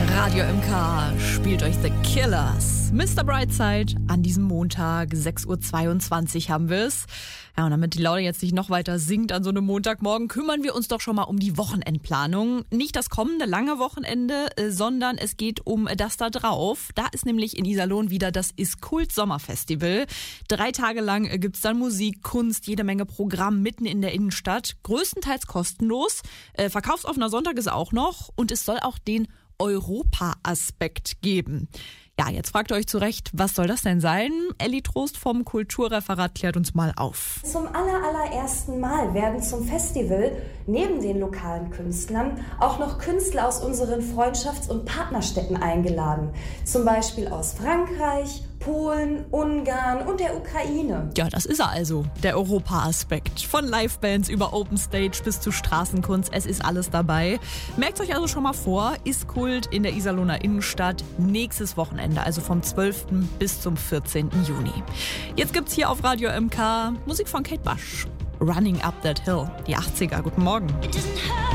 Radio MK spielt euch The Killers. Mr. Brightside an diesem Montag, 6.22 Uhr haben wir es. Ja, und damit die Laune jetzt nicht noch weiter sinkt an so einem Montagmorgen, kümmern wir uns doch schon mal um die Wochenendplanung. Nicht das kommende lange Wochenende, sondern es geht um das da drauf. Da ist nämlich in Iserlohn wieder das Ist-Kult Sommerfestival. 3 Tage lang gibt's dann Musik, Kunst, jede Menge Programm mitten in der Innenstadt. Größtenteils kostenlos. Verkaufsoffener Sonntag ist auch noch und es soll auch den Europa-Aspekt geben. Ja, jetzt fragt ihr euch zu Recht, was soll das denn sein? Elli Trost vom Kulturreferat klärt uns mal auf. Zum allerersten Mal werden zum Festival neben den lokalen Künstlern auch noch Künstler aus unseren Freundschafts- und Partnerstädten eingeladen. Zum Beispiel aus Frankreich, Polen, Ungarn und der Ukraine. Ja, das ist er also, der Europa-Aspekt. Von Livebands über Open Stage bis zu Straßenkunst, es ist alles dabei. Merkt euch also schon mal vor, Ist-Kult in der Iserlohner Innenstadt nächstes Wochenende, also vom 12. bis zum 14. Juni. Jetzt gibt's hier auf Radio MK Musik von Kate Bush. Running Up That Hill, die 80er. Guten Morgen.